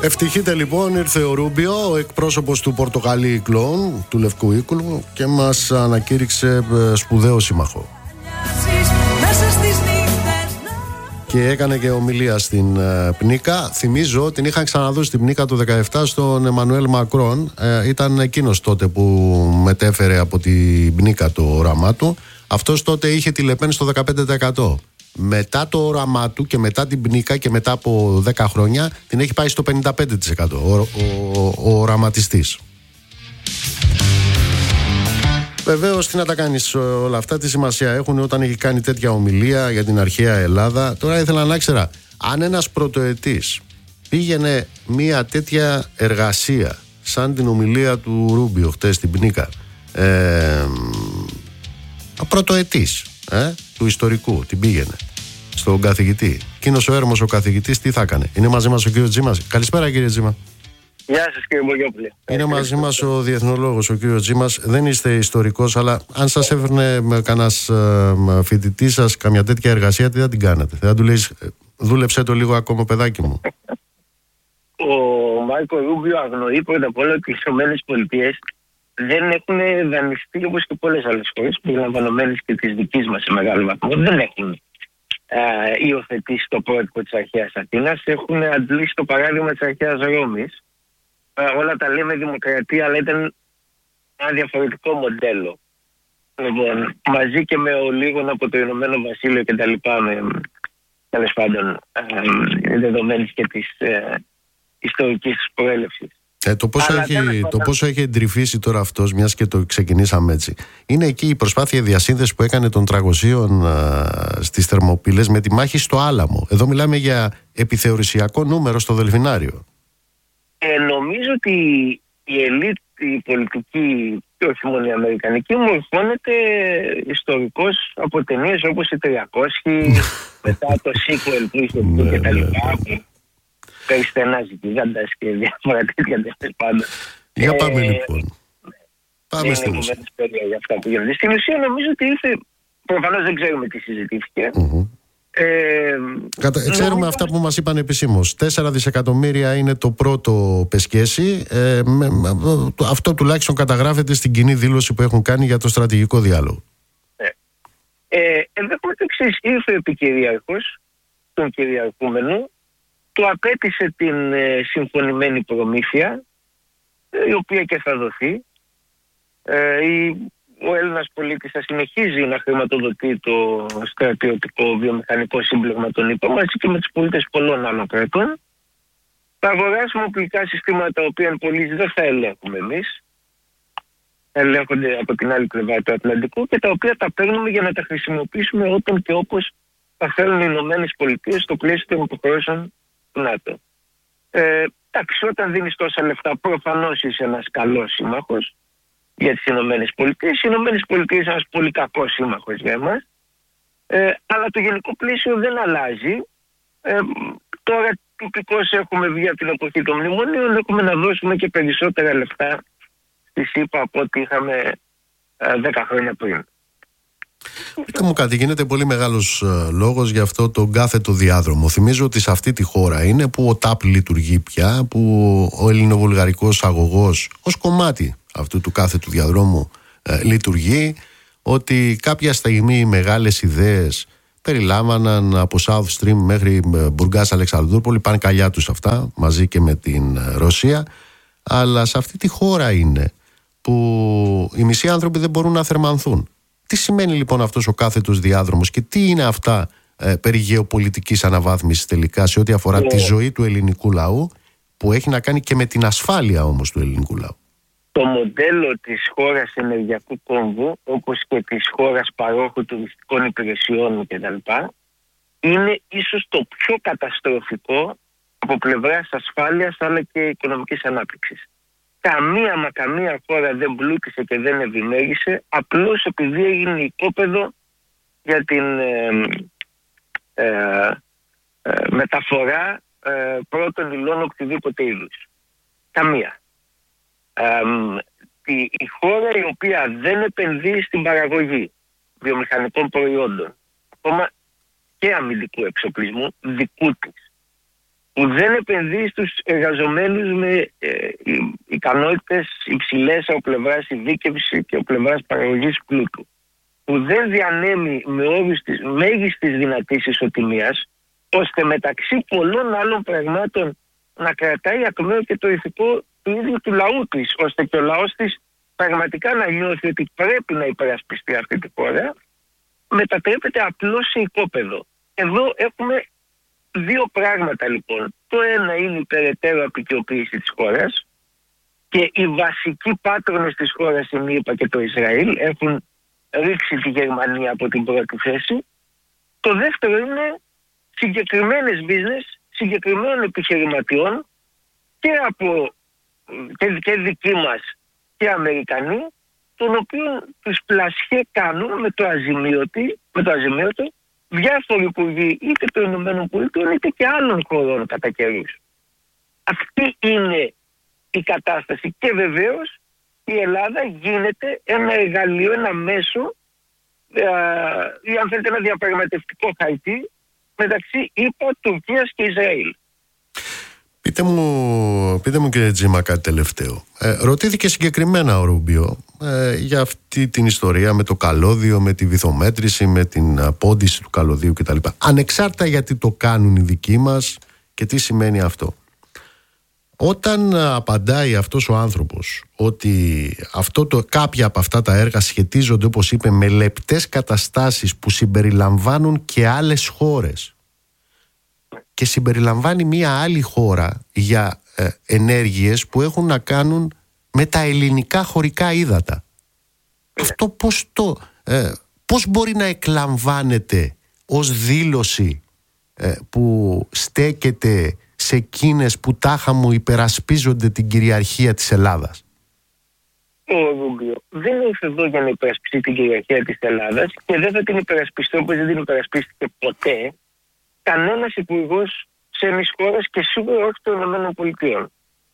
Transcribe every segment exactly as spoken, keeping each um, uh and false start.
Ευτυχείτε λοιπόν, ήρθε ο Ρούμπιο, ο εκπρόσωπος του Πορτοκαλί Κλόουν, του Λευκού Οίκου, και μας ανακήρυξε σπουδαίο σύμμαχο. Και έκανε και ομιλία στην uh, Πνίκα. Θυμίζω, την είχαν ξαναδώσει στην Πνίκα το δεκαεπτά στον Εμμανουέλ Μακρόν. Uh, ήταν εκείνος τότε που μετέφερε από την Πνίκα το όραμά του. Αυτός τότε είχε τη Λεπέν στο δεκαπέντε τοις εκατό. Μετά το όραμά του και μετά την Πνίκα και μετά από δέκα χρόνια την έχει πάει στο πενήντα πέντε τοις εκατό ο, ο, ο, ο οραματιστής. Βεβαίως, τι να τα κάνεις όλα αυτά, τι σημασία έχουν όταν έχει κάνει τέτοια ομιλία για την αρχαία Ελλάδα. Τώρα ήθελα να ξέρω, αν ένας πρωτοετής πήγαινε μια τέτοια εργασία σαν την ομιλία του Ρούμπιο χτες στην Πνίκα, ε, πρωτοετής ε, του ιστορικού, την πήγαινε στον καθηγητή, εκείνος ο έρμος ο καθηγητής τι θα έκανε? Είναι μαζί μας ο κύριος Τζίμας. Καλησπέρα κύριε Τζίμα. Γεια σας κύριε Μπογιόπουλε. Είναι μαζί μας ο διεθνολόγος, ο κύριος Τζίμας. Δεν είστε ιστορικός, αλλά αν σας έφερνε κανένας φοιτητής σας καμιά τέτοια εργασία, τι θα την κάνετε? Θα του λέει, δούλεψε το λίγο ακόμα παιδάκι μου? Ο Μάρκο Ρούμπιο αγνοεί πρώτα απ' όλα ότι οι ΗΠΑ δεν έχουν δανειστεί όπως και πολλές άλλες χώρες, περιλαμβανομένες και της δικής μας σε μεγάλο βαθμό. Δεν έχουν ε, υιοθετήσει το πρότυπο της αρχαίας Αθήνας, έχουν αντλήσει το παράδειγμα της αρχαίας Ρώμης. Όλα τα λέμε δημοκρατία, αλλά ήταν ένα διαφορετικό μοντέλο. Λοιπόν, μαζί και με ολίγων από το Ηνωμένο Βασίλειο και τα λοιπά, με τέλος πάντων ε, δεδομένης και της ε, ιστορικής προέλευσης. Ε, το, πόσο έχει, το πάντα... πόσο έχει εντρυφήσει τώρα αυτός, μιας και το ξεκινήσαμε έτσι, είναι εκεί η προσπάθεια διασύνδεση που έκανε των Τραγωσίων α, στις Θερμοπύλες με τη μάχη στο Άλαμο. Εδώ μιλάμε για επιθεωρησιακό νούμερο στο Δελφινάριο. Ε, νομίζω ότι η ελίτ, η πολιτική και όχι μόνο η αμερικανική, μορφώνεται ιστορικώς από ταινίες όπως οι τριακόσιοι, μετά το sequel που είσαι εκεί και τα λοιπά, περιστενάζει γιγάντας και διάφορα τέτοια τέλος πάντων. Για πάμε ε, λοιπόν. Πάμε στην ουσία. Για αυτά που γίνονται. Στην ουσία νομίζω ότι ήρθε, προφανώς δεν ξέρουμε τι συζητήθηκε. Mm-hmm. Ε, Κατα... Ξέρουμε νομίζω... αυτά που μας είπαν επισήμως. Τέσσερα δισεκατομμύρια είναι το πρώτο πεσκέσι. Ε, με, με, αυτό τουλάχιστον καταγράφεται στην κοινή δήλωση που έχουν κάνει για το στρατηγικό διάλογο. Ε, ε, ενδεχομένως το εξής. Ήρθε ο επικυρίαρχος των κυριαρχούμενου, του απέτησε την ε, συμφωνημένη προμήθεια, ε, η οποία και θα δοθεί. Ε, η, ο Έλληνας πολίτης θα συνεχίζει να χρηματοδοτεί το στρατιωτικό βιομηχανικό σύμπλεγμα των ΗΠΑ μαζί και με τους πολίτες πολλών άλλων κρατών. Θα αγοράσουμε οπλικά συστήματα τα οποία πολλοί δεν θα ελέγχουμε εμείς. Ελέγχονται από την άλλη πλευρά του Ατλαντικού και τα οποία τα παίρνουμε για να τα χρησιμοποιήσουμε όταν και όπως θα θέλουν οι Ηνωμένες Πολιτείες στο πλαίσιο των υποχρεώσεων του ΝΑΤΟ. Ε, εντάξει, όταν δίνεις τόσα λεφτά, προφανώς είσαι ένας καλός σύμμαχος για τις Ηνωμένες Πολιτείες. Οι Ηνωμένες Πολιτείες είναι ένας πολύ κακός σύμμαχος για εμάς. Ε, αλλά το γενικό πλαίσιο δεν αλλάζει. Ε, τώρα τυπικώς έχουμε βγει από την εποχή των μνημονίων, έχουμε να δώσουμε και περισσότερα λεφτά στη ΣΥΠΑ από ό,τι είχαμε δέκα χρόνια πριν. Πείτε μου κάτι, γίνεται πολύ μεγάλος uh, λόγος για αυτό το κάθετο διάδρομο. Θυμίζω ότι σε αυτή τη χώρα είναι που ο ΤΑΠ λειτουργεί πια, που ο ελληνοβουλγαρικός αγωγός ως κομμάτι αυτού του κάθετου διαδρόμου uh, λειτουργεί, ότι κάποια στιγμή οι μεγάλες ιδέες περιλάμβαναν από South Stream μέχρι Μπουργκάς Αλεξανδρούπολη, πάνε καλιά τους αυτά μαζί και με την Ρωσία, αλλά σε αυτή τη χώρα είναι που οι μισοί άνθρωποι δεν μπορούν να θερμανθούν. Τι σημαίνει λοιπόν αυτός ο κάθετος διάδρομος και τι είναι αυτά ε, περί γεωπολιτικής αναβάθμισης τελικά σε ό,τι αφορά yeah. τη ζωή του ελληνικού λαού, που έχει να κάνει και με την ασφάλεια όμως του ελληνικού λαού? Το μοντέλο της χώρας ενεργειακού κόμβου, όπως και της χώρας παρόχου τουριστικών υπηρεσιών κτλ., είναι ίσως το πιο καταστροφικό από πλευράς ασφάλειας αλλά και οικονομικής ανάπτυξης. Καμία μα καμία χώρα δεν πλούτησε και δεν ευημέρισε απλώς επειδή έγινε οικόπεδο για την ε, ε, ε, μεταφορά ε, πρώτων υλών οτιδήποτε είδους. Καμία. Ε, η, η χώρα η οποία δεν επενδύει στην παραγωγή βιομηχανικών προϊόντων, ακόμα και αμυντικού εξοπλισμού δικού της, που δεν επενδύει στους εργαζομένους με ε, ικανότητες υψηλές από πλευράς ειδίκευση και από πλευράς παραγωγής πλούτου, που δεν διανέμει με όρους της μέγιστης δυνατής ισοτιμίας, ώστε μεταξύ πολλών άλλων πραγμάτων να κρατάει ακμαίο και το ηθικό του ίδιου του λαού της, ώστε και ο λαός της πραγματικά να νιώθει ότι πρέπει να υπερασπιστεί αυτή τη χώρα, μετατρέπεται απλώς σε οικόπεδο. Εδώ έχουμε δύο πράγματα λοιπόν. Το ένα είναι η περαιτέρω αποικιοποίηση της χώρας, και οι βασικοί πάτρονες της χώρας, η ΗΠΑ και το Ισραήλ, έχουν ρίξει τη Γερμανία από την πρώτη θέση. Το δεύτερο είναι συγκεκριμένες business, συγκεκριμένων επιχειρηματιών και από και, και δικοί μας και Αμερικανοί, των οποίων τους πλασιέ κάνουν με το αζημίωτο, με το αζημίωτο διάφοροι υπουργοί είτε των Ηνωμένων Πολιτειών είτε και άλλων χωρών κατά καιρούς. Αυτή είναι η κατάσταση, και βεβαίως η Ελλάδα γίνεται ένα εργαλείο, ένα μέσο ε, ή αν θέλετε ένα διαπραγματευτικό χαρτί μεταξύ ΗΠΑ, Τουρκίας και Ισραήλ. Πείτε μου, πείτε μου κύριε Τζίμα κάτι τελευταίο. Ε, ρωτήθηκε συγκεκριμένα ο Ρούμπιο ε, για αυτή την ιστορία με το καλώδιο, με τη βυθομέτρηση, με την πόντιση του καλωδίου κτλ. Ανεξάρτητα γιατί το κάνουν οι δικοί μας και τι σημαίνει αυτό. Όταν απαντάει αυτός ο άνθρωπος ότι αυτό το, κάποια από αυτά τα έργα σχετίζονται, όπως είπε, με λεπτές καταστάσεις που συμπεριλαμβάνουν και άλλες χώρες και συμπεριλαμβάνει μία άλλη χώρα για ε, ενέργειες που έχουν να κάνουν με τα ελληνικά χωρικά ύδατα, αυτό πώς, το, ε, πώς μπορεί να εκλαμβάνεται ως δήλωση ε, που στέκεται σε εκείνες που τάχα μου υπερασπίζονται την κυριαρχία της Ελλάδας? Ο Ρούμπιο δεν ήρθε εδώ για να υπερασπιστεί την κυριαρχία της Ελλάδας και δεν θα την υπερασπιστεί όπως δεν την υπερασπίστηκε ποτέ κανένας υπουργός σε εμείς χώρας και σίγουρα όχι των ΗΠΑ.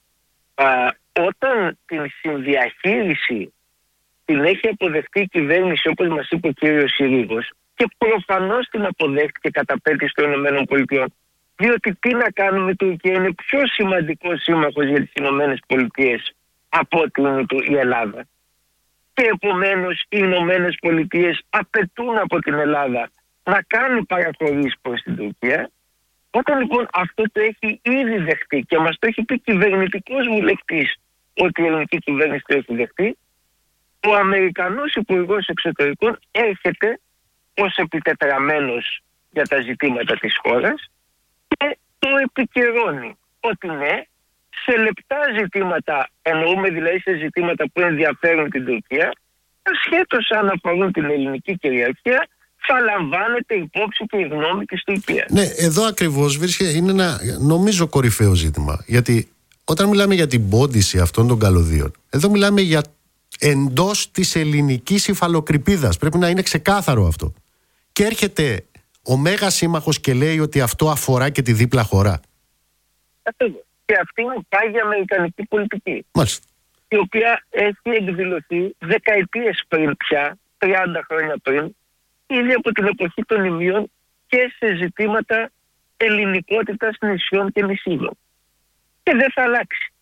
Όταν την συνδιαχείριση την έχει αποδεχτεί η κυβέρνηση, όπως μας είπε ο κύριος Συρίγος, και προφανώς την αποδέχτηκε κατά πέτηση των ΗΠΑ, διότι τι να κάνουμε, η Τουρκία είναι πιο σημαντικός σύμμαχος για τις ΗΠΑ από ότι είναι η Ελλάδα. Και επομένως οι Ηνωμένες Πολιτείες απαιτούν από την Ελλάδα να κάνει παραχωρήσεις προς την Τουρκία. Όταν λοιπόν αυτό το έχει ήδη δεχτεί και μας το έχει πει κυβερνητικός βουλευτής ότι η ελληνική κυβέρνηση το έχει δεχτεί, ο Αμερικανός Υπουργός Εξωτερικών έρχεται ως επιτετραμένος για τα ζητήματα της χώρας και το επικαιρώνει ότι ναι, σε λεπτά ζητήματα, εννοούμε δηλαδή σε ζητήματα που ενδιαφέρουν την Τουρκία, ασχέτως αν αφορούν την ελληνική κυριαρχία, θα λαμβάνεται υπόψη και η γνώμη της Τουρκίας. Ναι, εδώ ακριβώς βρίσκεται, είναι ένα νομίζω κορυφαίο ζήτημα. Γιατί όταν μιλάμε για την πόντιση αυτών των καλωδίων, εδώ μιλάμε για εντός της ελληνικής υφαλοκρηπίδας. Πρέπει να είναι ξεκάθαρο αυτό. Και έρχεται ο μέγας σύμμαχος και λέει ότι αυτό αφορά και τη δίπλα χώρα. Ακριβώς. Και αυτή είναι πάγια αμερικανική πολιτική. Μάλιστα. Η οποία έχει εκδηλωθεί δεκαετίες πριν πια, τριάντα χρόνια πριν, ήδη από την εποχή των Ιμίων και σε ζητήματα ελληνικότητας νησιών και νησίδων. Και δεν θα αλλάξει.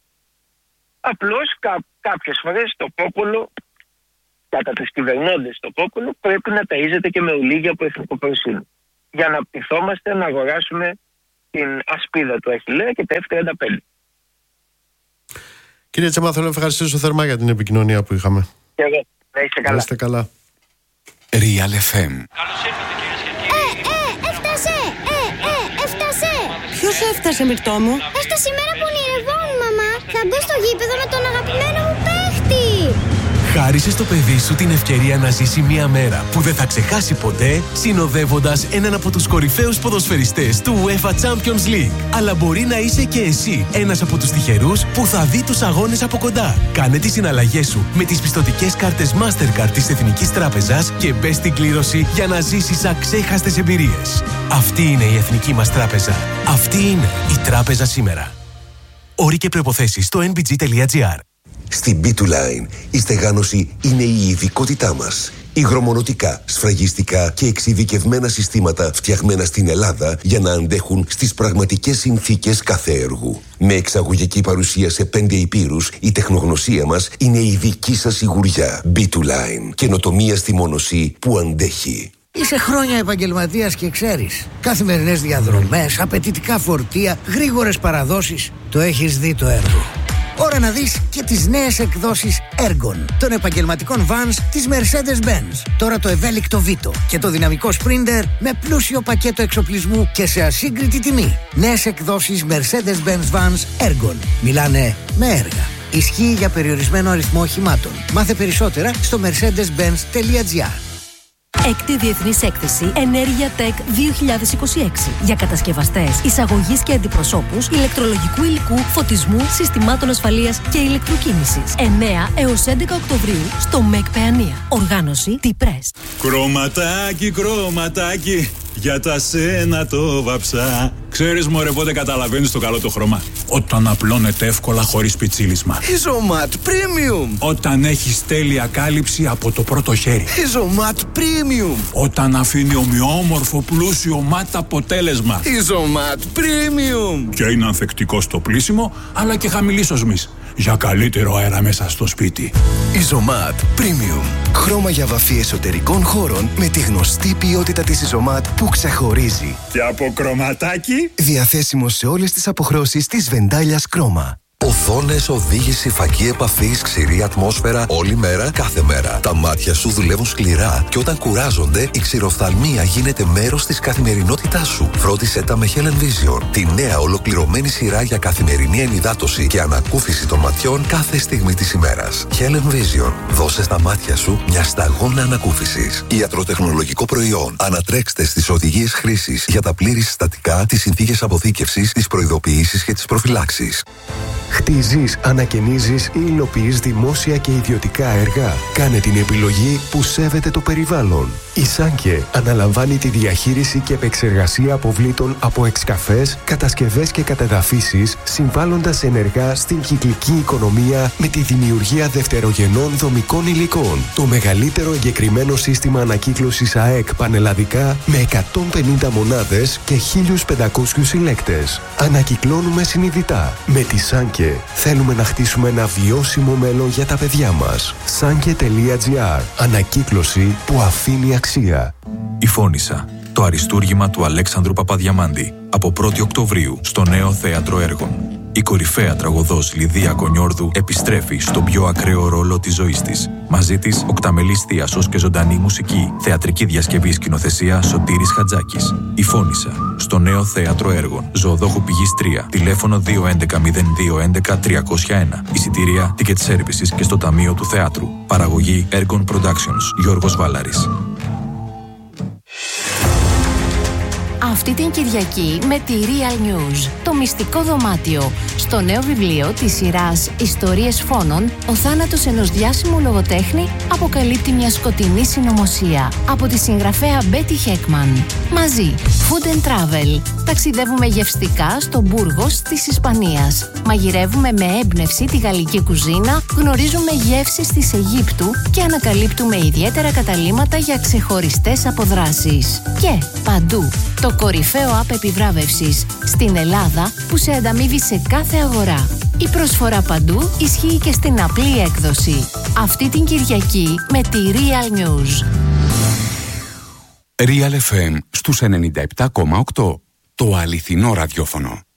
Απλώς κά, κάποιες φορές το πόπολο, κατά τους κυβερνώντες το πόπολο, πρέπει να ταΐζεται και με ολίγια από εθνικοπροσύνη. Για να πειθόμαστε να αγοράσουμε την ασπίδα του Αχιλλέα και τα εφ τριάντα πέντε. Κύριε Τσέμα, θέλω να ευχαριστήσω θερμά για την επικοινωνία που είχαμε. Και εγώ. Να είστε καλά. Να είστε καλά. Real εφ εμ. Καλώς ήρθατε κυρίες και κύριοι. Ε, ε, έφτασε! Ε, ε, έφτασε! Ποιος έφτασε, Μυρτώ μου? Έφτασε η μέρα που ονειρευόμουν, μαμά. Θα μπω στο γήπεδο με τον αγαπημένο μου παίχτη. Χάρισε στο παιδί σου την ευκαιρία να ζήσει μια μέρα που δεν θα ξεχάσει ποτέ, συνοδεύοντας έναν από τους κορυφαίους ποδοσφαιριστές του UEFA Champions League. Αλλά μπορεί να είσαι και εσύ ένας από τους τυχερούς που θα δει τους αγώνες από κοντά. Κάνε τις συναλλαγές σου με τις πιστωτικές κάρτες Mastercard της Εθνικής Τράπεζας και μπες στην κλήρωση για να ζήσεις αξέχαστες εμπειρίες. Αυτή είναι η Εθνική μας Τράπεζα. Αυτή είναι η Τράπεζα σήμερα. Όροι και προϋποθέσεις στο εν μπι τζι τελεία τζι άρ. Στην μπι του Line η στεγάνωση είναι η ειδικότητά μας Υγρομονωτικά, σφραγιστικά και εξειδικευμένα συστήματα φτιαγμένα στην Ελλάδα για να αντέχουν στις πραγματικές συνθήκες κάθε έργου. Με εξαγωγική παρουσία σε πέντε υπήρους, η τεχνογνωσία μας είναι η δική σας σιγουριά. μπι δύο Line. Καινοτομία στη μόνωση που αντέχει. Είσαι χρόνια επαγγελματίας και ξέρεις. Καθημερινές διαδρομές, απαιτητικά φορτία, γρήγορες παραδόσεις. Το έχεις δει το έργο. Ώρα να δεις και τις νέες εκδόσεις Ergon των επαγγελματικών vans της Mercedes-Benz. Τώρα το ευέλικτο Vito και το δυναμικό Sprinter με πλούσιο πακέτο εξοπλισμού και σε ασύγκριτη τιμή. Νέες εκδόσεις Mercedes-Benz vans Ergon. Μιλάνε με έργα. Ισχύει για περιορισμένο αριθμό οχημάτων. Μάθε περισσότερα στο mercedes benz τελεία gr. Έκτη Διεθνής Έκθεση Ενέργεια Tech δύο χιλιάδες είκοσι έξι για κατασκευαστές, εισαγωγής και αντιπροσώπους ηλεκτρολογικού υλικού, φωτισμού, συστημάτων ασφαλείας και ηλεκτροκίνησης. εννέα έως έντεκα Οκτωβρίου στο ΜΕΚ Παιανία. Οργάνωση T-Press. Κρωματάκι, κρωματάκι, για τα σένα το βαψά. Ξέρεις μωρέ πότε καταλαβαίνεις το καλό το χρώμα? Όταν απλώνεται εύκολα χωρίς πιτσίλισμα. Isomat Premium. Όταν έχεις τέλεια κάλυψη από το πρώτο χέρι. Isomat Premium. Όταν αφήνει ομοιόμορφο πλούσιο ματ αποτέλεσμα. Isomat Premium. Και είναι ανθεκτικό στο πλύσιμο αλλά και χαμηλής οσμής. Για καλύτερο αέρα μέσα στο σπίτι. Isomat Premium. Χρώμα για βαφή εσωτερικών χώρων με τη γνωστή ποιότητα της Isomat που ξεχωρίζει. Και από κρωματάκι. Διαθέσιμο σε όλες τις αποχρώσεις της Βεντάλιας Κρόμα. Οθόνες, οδήγηση, φακή επαφής, ξηρή ατμόσφαιρα, όλη μέρα, κάθε μέρα. Τα μάτια σου δουλεύουν σκληρά και όταν κουράζονται, η ξηροφθαλμία γίνεται μέρος της καθημερινότητάς σου. Φρόντισε τα με Helen Vision, τη νέα ολοκληρωμένη σειρά για καθημερινή ενυδάτωση και ανακούφιση των ματιών κάθε στιγμή της ημέρας. Helen Vision, δώσε στα μάτια σου μια σταγόνα ανακούφισης. Ιατροτεχνολογικό προϊόν. Ανατρέξτε στις οδηγίες χρήσης για τα πλήρη συστατικά, τις συνθήκες αποθήκευσης, τις προειδοποιήσεις και τις προφυλάξεις. Χτίζεις, ανακαινίζεις ή υλοποιείς δημόσια και ιδιωτικά έργα. Κάνε την επιλογή που σέβεται το περιβάλλον. Η Σάνκε αναλαμβάνει τη διαχείριση και επεξεργασία αποβλήτων από εξκαφές, κατασκευές και κατεδαφίσεις, συμβάλλοντας ενεργά στην κυκλική οικονομία με τη δημιουργία δευτερογενών δομικών υλικών. Το μεγαλύτερο εγκεκριμένο σύστημα ανακύκλωσης ΑΕΚ πανελλαδικά με εκατόν πενήντα μονάδες και χίλιους πεντακόσιους συλλέκτες. Ανακυκλώνουμε συνειδητά. Με τη Σάνκε θέλουμε να χτίσουμε ένα βιώσιμο μέλλον για τα παιδιά μας. Σάνκε τελεία gr. Ανακύκλωση που αφήνει αξία. Η Φώνισσα. Το αριστούργημα του Αλέξανδρου Παπαδιαμάντη. Από πρώτη Οκτωβρίου στο νέο Θέατρο Έργων. Η κορυφαία τραγωδός Λιδία Κονιόρδου επιστρέφει στον πιο ακραίο ρόλο της ζωής της. Μαζί της, οκταμελής θίασος και ζωντανή μουσική. Θεατρική διασκευή σκηνοθεσία Σωτήρης Χατζάκης. Η Φώνισσα. Στο νέο Θέατρο Έργων. Ζωοδόχου Πηγής τρία. Τηλέφωνο δύο έντεκα μηδέν δύο έντεκα τριακόσια ένα. Εισιτήρια, ticket services και στο Ταμείο του Θεάτρου. Παραγωγή Ergon Productions. Γιώργος Βάλαρης. Αυτή την Κυριακή με τη Real News, το μυστικό δωμάτιο. Στο νέο βιβλίο της σειράς «Ιστορίες φόνων», ο θάνατος ενός διάσημου λογοτέχνη αποκαλύπτει μια σκοτεινή συνωμοσία από τη συγγραφέα Μπέτι Χέκμαν. Μαζί, Food and Travel. Ταξιδεύουμε γευστικά στο Μπούργος της Ισπανίας. Μαγειρεύουμε με έμπνευση τη γαλλική κουζίνα, γνωρίζουμε γεύσεις της Αιγύπτου και ανακαλύπτουμε ιδιαίτερα καταλύματα για ξεχωριστές αποδράσεις. Και παντού, το κορυφαίο app επιβράβευσης στην Ελλάδα που σε ανταμείβει σε κάθε αγορά. Η προσφορά παντού ισχύει και στην απλή έκδοση. Αυτή την Κυριακή με τη Real News. Real εφ εμ στους ενενήντα επτά κόμμα οκτώ. Το αληθινό ραδιόφωνο.